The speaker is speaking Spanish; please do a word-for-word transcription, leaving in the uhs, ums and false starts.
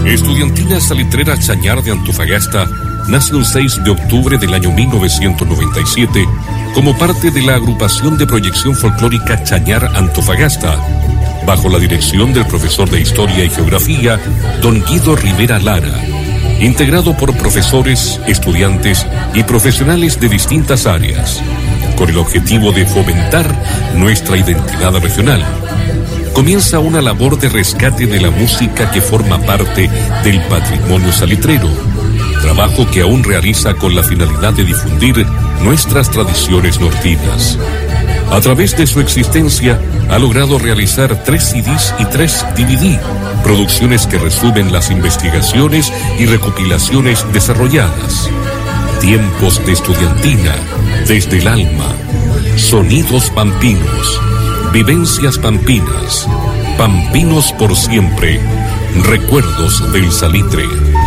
Estudiantina Salitrera Chañar de Antofagasta nace el seis de octubre del año mil novecientos noventa y siete como parte de la agrupación de proyección folclórica Chañar Antofagasta, bajo la dirección del profesor de Historia y Geografía, don Guido Rivera Lara, integrado por profesores, estudiantes y profesionales de distintas áreas, con el objetivo de fomentar nuestra identidad regional. Comienza una labor de rescate de la música que forma parte del patrimonio salitrero, trabajo que aún realiza con la finalidad de difundir nuestras tradiciones nortinas. A través de su existencia, ha logrado realizar tres C Ds y tres D V D, producciones que resumen las investigaciones y recopilaciones desarrolladas. Tiempos de Estudiantina, desde el alma, sonidos pampinos, vivencias pampinas, pampinos por siempre, recuerdos del salitre.